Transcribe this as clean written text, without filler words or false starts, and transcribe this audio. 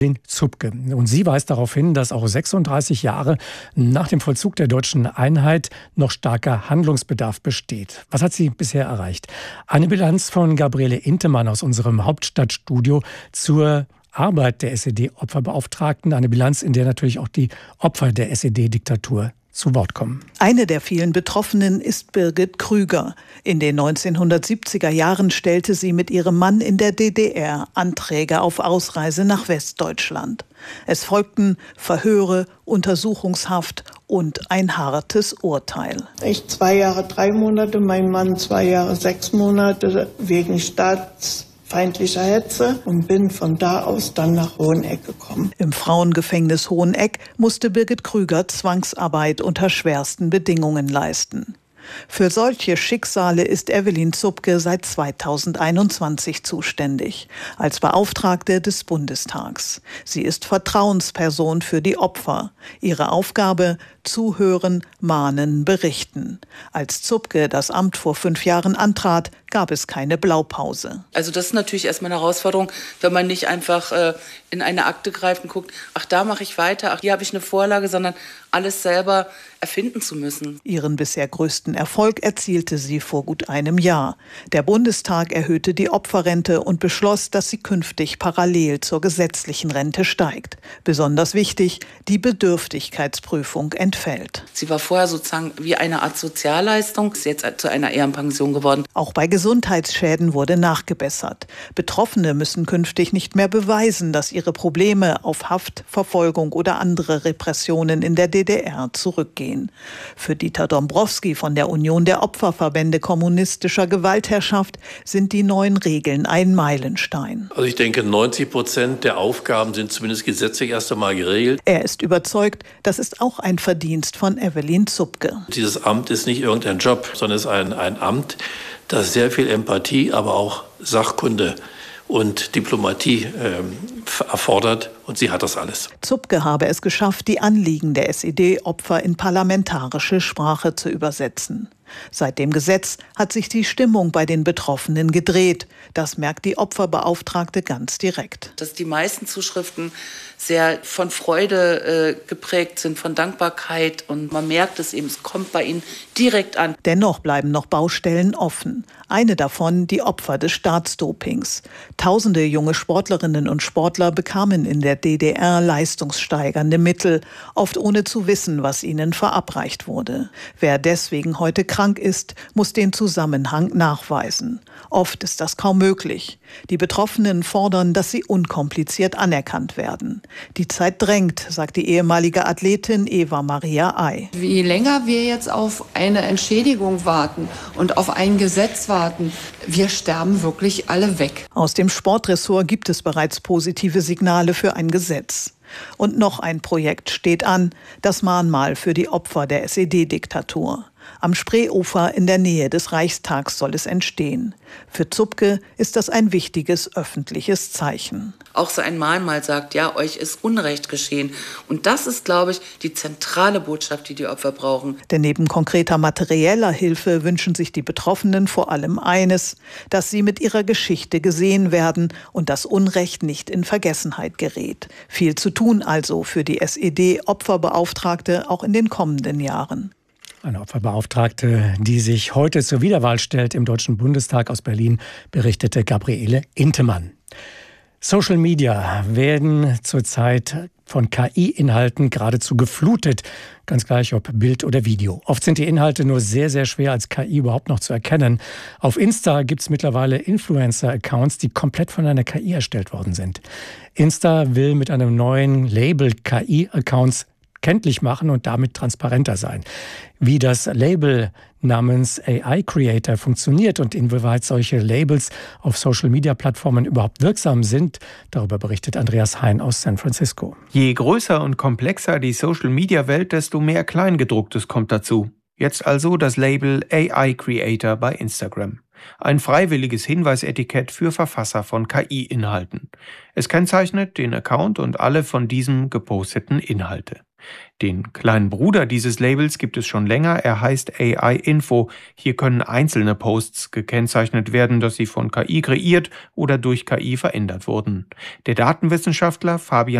Zupke. Und sie weist darauf hin, dass auch 36 Jahre nach dem Vollzug der deutschen Einheit noch starker Handlungsbedarf besteht. Was hat sie bisher erreicht? Eine Bilanz von Gabriele Intemann aus unserem Hauptstadtstudio zur Arbeit der SED-Opferbeauftragten. Eine Bilanz, in der natürlich auch die Opfer der SED-Diktatur zu Wort kommen. Eine der vielen Betroffenen ist Birgit Krüger. In den 1970er Jahren stellte sie mit ihrem Mann in der DDR Anträge auf Ausreise nach Westdeutschland. Es folgten Verhöre, Untersuchungshaft und ein hartes Urteil. Ich 2 Jahre 3 Monate, mein Mann 2 Jahre 6 Monate wegen staatsfeindlicher Hetze und bin von da aus dann nach Hoheneck gekommen. Im Frauengefängnis Hoheneck musste Birgit Krüger Zwangsarbeit unter schwersten Bedingungen leisten. Für solche Schicksale ist Evelyn Zupke seit 2021 zuständig, als Beauftragte des Bundestags. Sie ist Vertrauensperson für die Opfer. Ihre Aufgabe: zuhören, mahnen, berichten. Als Zupke das Amt vor 5 Jahren antrat, gab es keine Blaupause. Also das ist natürlich erstmal eine Herausforderung, wenn man nicht einfach in eine Akte greift und guckt, ach, da mache ich weiter, ach, hier habe ich eine Vorlage, sondern alles selber erfinden zu müssen. Ihren bisher größten Erfolg erzielte sie vor gut einem Jahr. Der Bundestag erhöhte die Opferrente und beschloss, dass sie künftig parallel zur gesetzlichen Rente steigt. Besonders wichtig: die Bedürftigkeitsprüfung entfällt. Sie war vorher sozusagen wie eine Art Sozialleistung, ist jetzt zu einer Ehrenpension geworden. Auch bei Gesundheitsschäden wurde nachgebessert. Betroffene müssen künftig nicht mehr beweisen, dass ihre Probleme auf Haft, Verfolgung oder andere Repressionen in der DDR zurückgehen. Für Dieter Dombrowski von der Union der Opferverbände kommunistischer Gewaltherrschaft sind die neuen Regeln ein Meilenstein. Also ich denke, 90% der Aufgaben sind zumindest gesetzlich erst einmal geregelt. Er ist überzeugt, das ist auch ein Verdienst von Evelyn Zupke. Dieses Amt ist nicht irgendein Job, sondern es ist ein Amt, das sehr viel Empathie, aber auch Sachkunde und Diplomatie erfordert, und sie hat das alles. Zupke habe es geschafft, die Anliegen der SED-Opfer in parlamentarische Sprache zu übersetzen. Seit dem Gesetz hat sich die Stimmung bei den Betroffenen gedreht. Das merkt die Opferbeauftragte ganz direkt. Dass die meisten Zuschriften sehr von Freude geprägt sind, von Dankbarkeit, und man merkt es eben, es kommt bei ihnen direkt an. Dennoch bleiben noch Baustellen offen. Eine davon die Opfer des Staatsdopings. Tausende junge Sportlerinnen und Sportler bekamen in der DDR leistungssteigernde Mittel, oft ohne zu wissen, was ihnen verabreicht wurde. Wer deswegen heute krank ist, muss den Zusammenhang nachweisen. Oft ist das kaum möglich. Die Betroffenen fordern, dass sie unkompliziert anerkannt werden. Die Zeit drängt, sagt die ehemalige Athletin Eva Maria Ay. Je länger wir jetzt auf eine Entschädigung warten und auf ein Gesetz warten, wir sterben wirklich alle weg. Aus dem Sportressort gibt es bereits positive Signale für ein Gesetz. Und noch ein Projekt steht an: das Mahnmal für die Opfer der SED-Diktatur. Am Spreeufer in der Nähe des Reichstags soll es entstehen. Für Zupke ist das ein wichtiges öffentliches Zeichen. Auch so ein Mahnmal sagt, ja, euch ist Unrecht geschehen. Und das ist, glaube ich, die zentrale Botschaft, die die Opfer brauchen. Denn neben konkreter materieller Hilfe wünschen sich die Betroffenen vor allem eines: dass sie mit ihrer Geschichte gesehen werden und das Unrecht nicht in Vergessenheit gerät. Viel zu tun also für die SED-Opferbeauftragte auch in den kommenden Jahren. Eine Opferbeauftragte, die sich heute zur Wiederwahl stellt im Deutschen Bundestag. Aus Berlin berichtete Gabriele Intemann. Social Media werden zurzeit von KI-Inhalten geradezu geflutet. Ganz gleich ob Bild oder Video. Oft sind die Inhalte nur sehr, sehr schwer als KI überhaupt noch zu erkennen. Auf Insta gibt es mittlerweile Influencer-Accounts, die komplett von einer KI erstellt worden sind. Insta will mit einem neuen Label KI-Accounts kenntlich machen und damit transparenter sein. Wie das Label namens AI Creator funktioniert und inwieweit solche Labels auf Social-Media-Plattformen überhaupt wirksam sind, darüber berichtet Andreas Hein aus San Francisco. Je größer und komplexer die Social-Media-Welt, desto mehr Kleingedrucktes kommt dazu. Jetzt also das Label AI Creator bei Instagram. Ein freiwilliges Hinweisetikett für Verfasser von KI-Inhalten. Es kennzeichnet den Account und alle von diesem geposteten Inhalte. Den kleinen Bruder dieses Labels gibt es schon länger, er heißt AI Info. Hier können einzelne Posts gekennzeichnet werden, dass sie von KI kreiert oder durch KI verändert wurden. Der Datenwissenschaftler Fabian